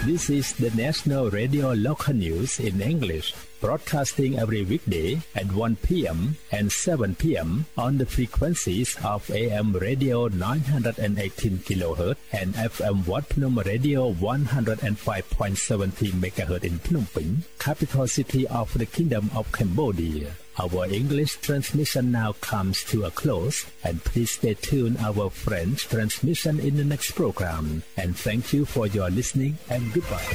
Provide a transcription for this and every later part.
This is the National Radio Local News in English, broadcasting every weekday at 1 p.m. and 7 p.m. on the frequencies of AM radio 918 kHz and FM Wat Phnom radio 105.70 MHz in Phnom Penh, capital city of the Kingdom of Cambodia. Our English transmission now comes to a close, and please stay tuned our French transmission in the next program. And thank you for your listening, and goodbye.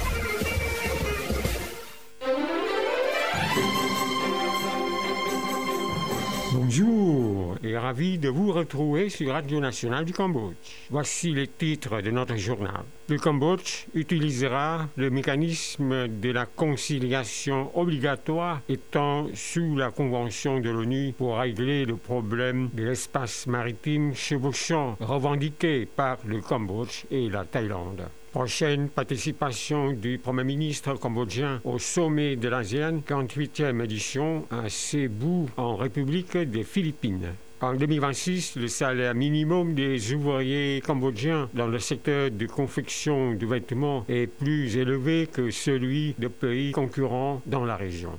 Bonjour et ravi de vous retrouver sur Radio Nationale du Cambodge. Voici les titres de notre journal. Le Cambodge utilisera le mécanisme de la conciliation obligatoire étant sous la Convention de l'ONU pour régler le problème de l'espace maritime chevauchant revendiqué par le Cambodge et la Thaïlande. Prochaine participation du Premier ministre cambodgien au sommet de l'ASEAN, 48e édition à Cebu, en République des Philippines. En 2026, le salaire minimum des ouvriers cambodgiens dans le secteur de confection de vêtements est plus élevé que celui de pays concurrents dans la région.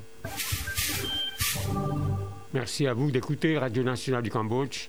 Merci à vous d'écouter Radio Nationale du Cambodge,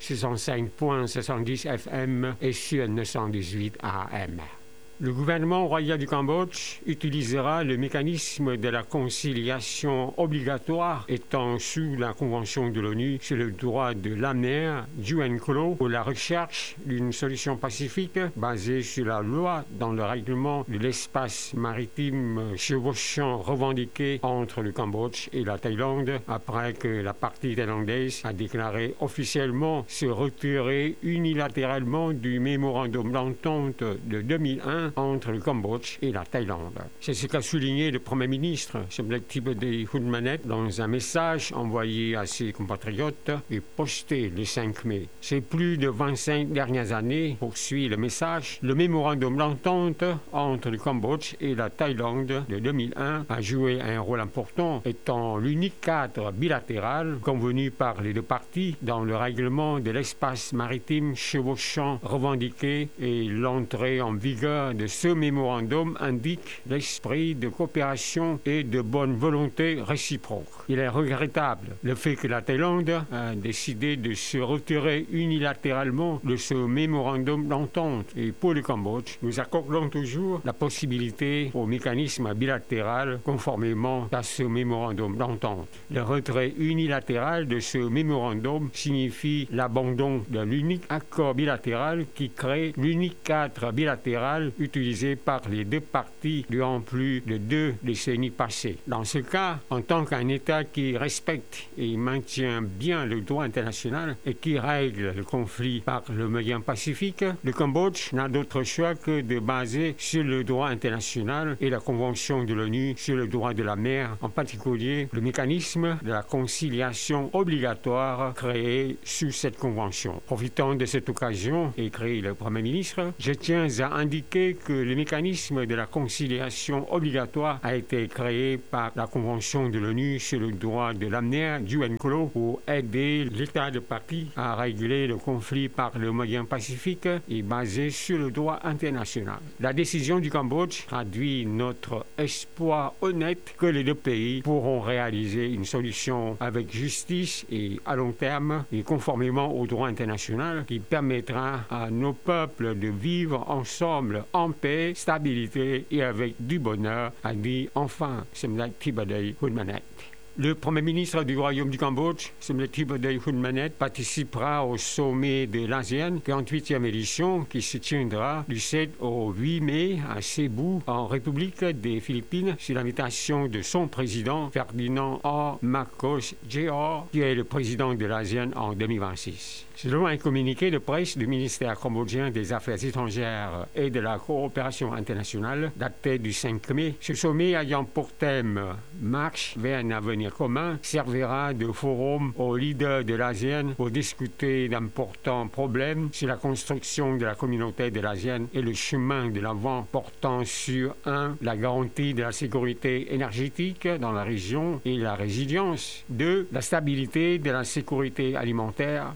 65.70 FM et sur 918 AM. Le gouvernement royal du Cambodge utilisera le mécanisme de la conciliation obligatoire étant sous la Convention de l'ONU sur le droit de la mer, UNCLOS, pour la recherche d'une solution pacifique basée sur la loi dans le règlement de l'espace maritime chevauchant revendiqué entre le Cambodge et la Thaïlande après que la partie thaïlandaise a déclaré officiellement se retirer unilatéralement du mémorandum d'entente de 2001 entre le Cambodge et la Thaïlande. C'est ce qu'a souligné le Premier ministre, Somdetch Thibodey Hunmanet, dans un message envoyé à ses compatriotes et posté le 5 mai. Ces plus de 25 dernières années, poursuit le message, le mémorandum d'entente entre le Cambodge et la Thaïlande de 2001 a joué un rôle important, étant l'unique cadre bilatéral convenu par les deux parties dans le règlement de l'espace maritime chevauchant revendiqué, et l'entrée en vigueur de ce mémorandum indique l'esprit de coopération et de bonne volonté réciproque. Il est regrettable le fait que la Thaïlande a décidé de se retirer unilatéralement de ce mémorandum d'entente, et pour le Cambodge, nous accordons toujours la possibilité au mécanisme bilatéral conformément à ce mémorandum d'entente. Le retrait unilatéral de ce mémorandum signifie l'abandon de l'unique accord bilatéral qui crée l'unique cadre bilatéral utilisé par les deux parties durant plus de 2 décennies passées. Dans ce cas, en tant qu'un État qui respecte et maintient bien le droit international et qui règle le conflit par le moyen pacifique, le Cambodge n'a d'autre choix que de baser sur le droit international et la Convention de l'ONU sur le droit de la mer, en particulier le mécanisme de la conciliation obligatoire créé sous cette Convention. Profitant de cette occasion, écrit le Premier ministre, je tiens à indiquer que le mécanisme de la conciliation obligatoire a été créé par la Convention de l'ONU sur le droit de la mer, UNCLOS, pour aider l'État de partie à régler le conflit par le moyen pacifique et basé sur le droit international. La décision du Cambodge traduit notre espoir honnête que les deux pays pourront réaliser une solution avec justice et à long terme et conformément au droit international qui permettra à nos peuples de vivre ensemble en paix, stabilité et avec du bonheur, a dit enfin Somdetch Thibodey Hunmanet. Le Premier ministre du Royaume du Cambodge, Somdetch Thibodey Hunmanet, participera au sommet de l'ASEAN, 48e édition, qui se tiendra du 7 au 8 mai à Cebu, en République des Philippines, sur l'invitation de son président, Ferdinand A. Marcos Jr., qui est le président de l'ASEAN en 2026. Selon un communiqué de presse du ministère cambodgien des Affaires étrangères et de la coopération internationale, daté du 5 mai, ce sommet ayant pour thème « Marche vers un avenir commun » servira de forum aux leaders de l'ASEAN pour discuter d'importants problèmes sur la construction de la communauté de l'ASEAN et le chemin de l'avant portant sur 1. La garantie de la sécurité énergétique dans la région et la résilience, 2. La stabilité de la sécurité alimentaire, 3.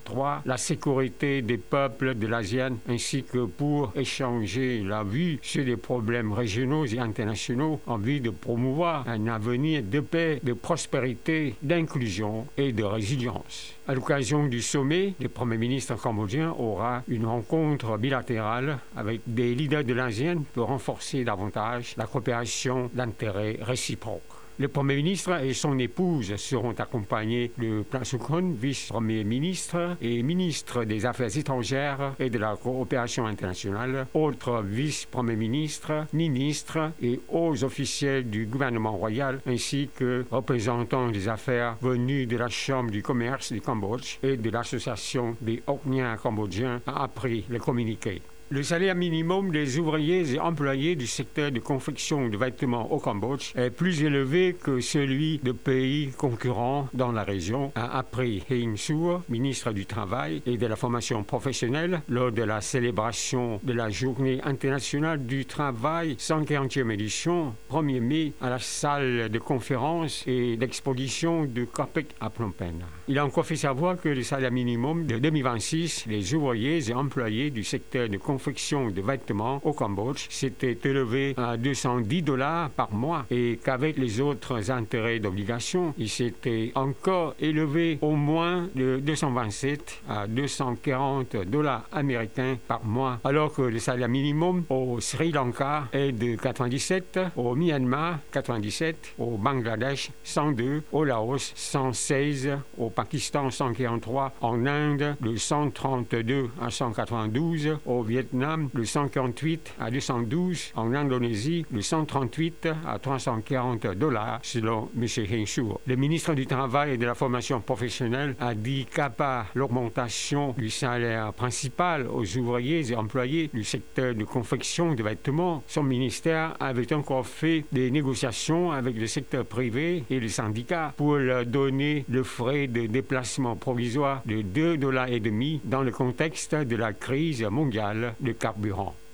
la sécurité des peuples de l'ASEAN ainsi que pour échanger la vue sur des problèmes régionaux et internationaux en vue de promouvoir un avenir de paix, de prospérité, d'inclusion et de résilience. À l'occasion du sommet, le Premier ministre cambodgien aura une rencontre bilatérale avec des leaders de l'ASEAN pour renforcer davantage la coopération d'intérêt réciproque. Le Premier ministre et son épouse seront accompagnés de Prak Sokhonn, vice-premier ministre et ministre des Affaires étrangères et de la coopération internationale, autres vice-premiers ministres, ministres et hauts officiels du gouvernement royal, ainsi que représentants des affaires venus de la Chambre du commerce du Cambodge et de l'Association des Ocniens cambodgiens, a appris le communiqué. Le salaire minimum des ouvriers et employés du secteur de confection de vêtements au Cambodge est plus élevé que celui de pays concurrents dans la région, a appris Heng Suo, ministre du Travail et de la formation professionnelle, lors de la célébration de la Journée internationale du travail 140e édition, 1er mai, à la salle de conférence et d'exposition de Kapek à Phnom Penh. Il a encore fait savoir que le salaire minimum de 2026 des ouvriers et employés du secteur de confection de vêtements au Cambodge s'était élevé à $210 par mois et qu'avec les autres intérêts d'obligation, il s'était encore élevé au moins de 227 à $240 américains par mois, alors que le salaire minimum au Sri Lanka est de 97, au Myanmar 97, au Bangladesh 102, au Laos 116, au Pakistan 143, en Inde de 132 à 192, au Vietnam de 148 à 212, en Indonésie de 138 à $340, selon M. Heng Suo. Le ministre du Travail et de la formation professionnelle a dit qu'à part l'augmentation du salaire principal aux ouvriers et employés du secteur de confection de vêtements, son ministère avait encore fait des négociations avec le secteur privé et les syndicats pour leur donner le frais de déplacement provisoire de $2,50 dans le contexte de la crise mondiale de carburant.